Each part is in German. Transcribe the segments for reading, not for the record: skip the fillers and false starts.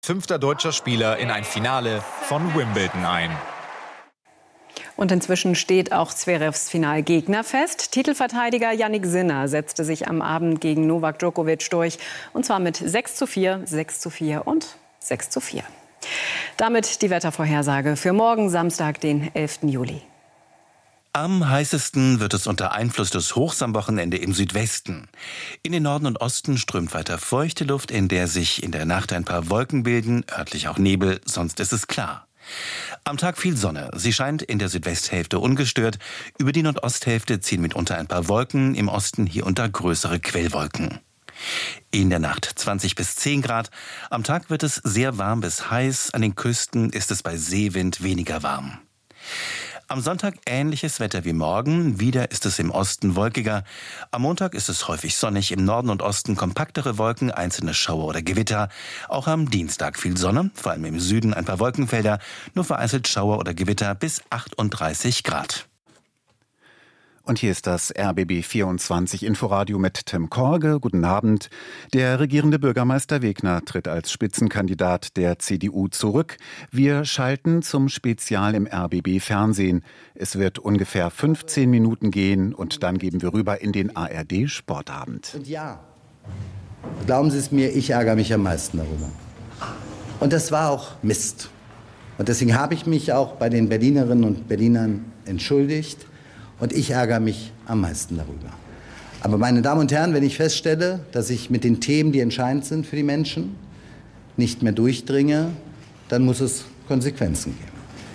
5. deutscher Spieler in ein Finale von Wimbledon ein. Und inzwischen steht auch Zverevs Finalgegner fest. Titelverteidiger Jannik Sinner setzte sich am Abend gegen Novak Djokovic durch. Und zwar mit 6:4, 6:4 und 6:4. Damit die Wettervorhersage für morgen Samstag, den 11. Juli. Am heißesten wird es unter Einfluss des Hochs am Wochenende im Südwesten. In den Norden und Osten strömt weiter feuchte Luft, in der sich in der Nacht ein paar Wolken bilden, örtlich auch Nebel, sonst ist es klar. Am Tag viel Sonne. Sie scheint in der Südwesthälfte ungestört. Über die Nordosthälfte ziehen mitunter ein paar Wolken, im Osten hier und da größere Quellwolken. In der Nacht 20 bis 10 Grad. Am Tag wird es sehr warm bis heiß. An den Küsten ist es bei Seewind weniger warm. Am Sonntag ähnliches Wetter wie morgen. Wieder ist es im Osten wolkiger. Am Montag ist es häufig sonnig. Im Norden und Osten kompaktere Wolken, einzelne Schauer oder Gewitter. Auch am Dienstag viel Sonne, vor allem im Süden ein paar Wolkenfelder. Nur vereinzelt Schauer oder Gewitter bis 38 Grad. Und hier ist das RBB 24 Inforadio mit Tim Korge. Guten Abend. Der regierende Bürgermeister Wegner tritt als Spitzenkandidat der CDU zurück. Wir schalten zum Spezial im RBB Fernsehen. Es wird ungefähr 15 Minuten gehen und dann geben wir rüber in den ARD Sportabend. Und ja, glauben Sie es mir, ich ärgere mich am meisten darüber. Und das war auch Mist. Und deswegen habe ich mich auch bei den Berlinerinnen und Berlinern entschuldigt. Und ich ärgere mich am meisten darüber. Aber meine Damen und Herren, wenn ich feststelle, dass ich mit den Themen, die entscheidend sind für die Menschen, nicht mehr durchdringe, dann muss es Konsequenzen geben.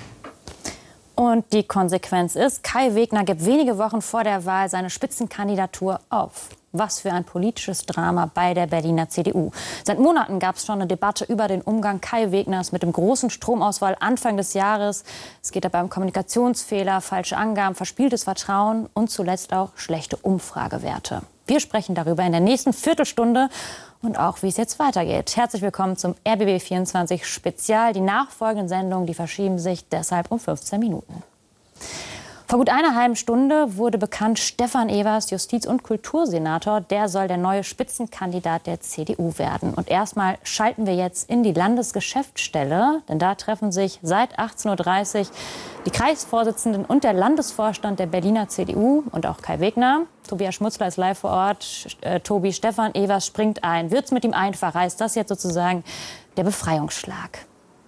Und die Konsequenz ist, Kai Wegner gibt wenige Wochen vor der Wahl seine Spitzenkandidatur auf. Was für ein politisches Drama bei der Berliner CDU. Seit Monaten gab es schon eine Debatte über den Umgang Kai Wegners mit dem großen Stromausfall Anfang des Jahres. Es geht dabei um Kommunikationsfehler, falsche Angaben, verspieltes Vertrauen und zuletzt auch schlechte Umfragewerte. Wir sprechen darüber in der nächsten Viertelstunde und auch, wie es jetzt weitergeht. Herzlich willkommen zum RBB 24 Spezial. Die nachfolgenden Sendungen, die verschieben sich deshalb um 15 Minuten. Vor gut einer halben Stunde wurde bekannt, Stefan Evers, Justiz- und Kultursenator, der soll der neue Spitzenkandidat der CDU werden. Und erstmal schalten wir jetzt in die Landesgeschäftsstelle, denn da treffen sich seit 18:30 Uhr die Kreisvorsitzenden und der Landesvorstand der Berliner CDU und auch Kai Wegner. Tobias Schmutzler ist live vor Ort. Tobi, Stefan Evers springt ein. Wird's mit ihm einfach? Ist das jetzt sozusagen der Befreiungsschlag?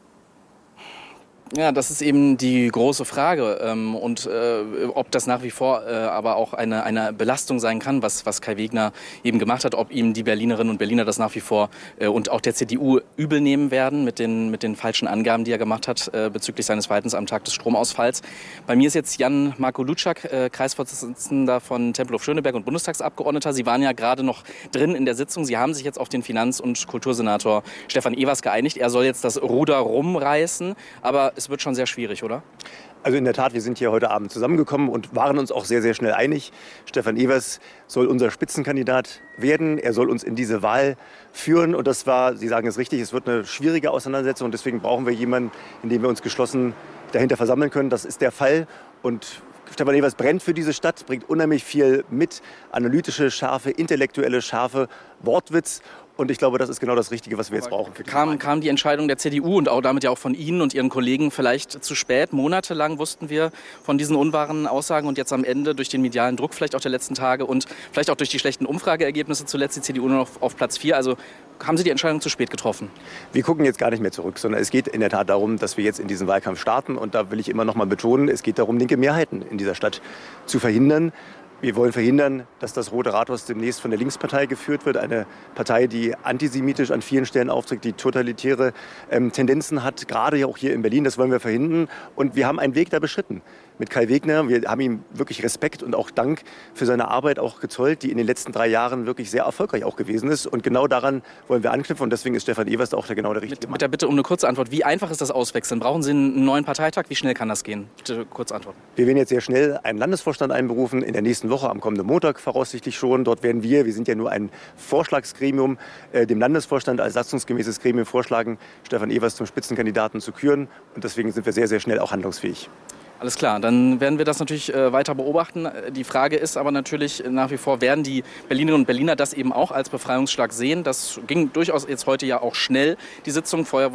Ja, das ist eben die große Frage und ob das nach wie vor aber auch eine Belastung sein kann, was Kai Wegner eben gemacht hat, ob ihm die Berlinerinnen und Berliner das nach wie vor und auch der CDU übel nehmen werden mit den falschen Angaben, die er gemacht hat bezüglich seines Verhaltens am Tag des Stromausfalls. Bei mir ist jetzt Jan-Marco Lutschak, Kreisvorsitzender von Tempelhof-Schöneberg und Bundestagsabgeordneter. Sie waren ja gerade noch drin in der Sitzung. Sie haben sich jetzt auf den Finanz- und Kultursenator Stefan Evers geeinigt. Er soll jetzt das Ruder rumreißen, aber es wird schon sehr schwierig, oder? Also in der Tat, wir sind hier heute Abend zusammengekommen und waren uns auch sehr, sehr schnell einig. Stefan Evers soll unser Spitzenkandidat werden. Er soll uns in diese Wahl führen. Und das war, Sie sagen es richtig, es wird eine schwierige Auseinandersetzung. Und deswegen brauchen wir jemanden, in dem wir uns geschlossen dahinter versammeln können. Das ist der Fall. Und Stefan Evers brennt für diese Stadt, bringt unheimlich viel mit. Analytische Schärfe, intellektuelle Schärfe, Wortwitz. Und ich glaube, das ist genau das Richtige, was wir jetzt brauchen. Kam die Entscheidung der CDU und auch damit ja auch von Ihnen und Ihren Kollegen vielleicht zu spät? Monatelang wussten wir von diesen unwahren Aussagen und jetzt am Ende durch den medialen Druck vielleicht auch der letzten Tage und vielleicht auch durch die schlechten Umfrageergebnisse zuletzt die CDU nur noch auf Platz 4. Also haben Sie die Entscheidung zu spät getroffen? Wir gucken jetzt gar nicht mehr zurück, sondern es geht in der Tat darum, dass wir jetzt in diesen Wahlkampf starten. Und da will ich immer noch mal betonen, es geht darum, linke Mehrheiten in dieser Stadt zu verhindern. Wir wollen verhindern, dass das Rote Rathaus demnächst von der Linkspartei geführt wird. Eine Partei, die antisemitisch an vielen Stellen auftritt, die totalitäre Tendenzen hat, gerade auch hier in Berlin. Das wollen wir verhindern. Und wir haben einen Weg da beschritten mit Kai Wegner. Wir haben ihm wirklich Respekt und auch Dank für seine Arbeit auch gezollt, die in den letzten 3 Jahren wirklich sehr erfolgreich auch gewesen ist. Und genau daran wollen wir anknüpfen. Und deswegen ist Stefan Evers auch genau der richtige Mann. Mit der Bitte um eine kurze Antwort. Wie einfach ist das Auswechseln? Brauchen Sie einen neuen Parteitag? Wie schnell kann das gehen? Bitte kurz antworten. Wir werden jetzt sehr schnell einen Landesvorstand einberufen, in der nächsten Woche, am kommenden Montag voraussichtlich schon. Dort werden wir sind ja nur ein Vorschlagsgremium, dem Landesvorstand als satzungsgemäßes Gremium vorschlagen, Stefan Evers zum Spitzenkandidaten zu küren. Und deswegen sind wir sehr, sehr schnell auch handlungsfähig. Alles klar, dann werden wir das natürlich weiter beobachten. Die Frage ist aber natürlich nach wie vor, werden die Berlinerinnen und Berliner das eben auch als Befreiungsschlag sehen? Das ging durchaus jetzt heute ja auch schnell, die Sitzung. Vorher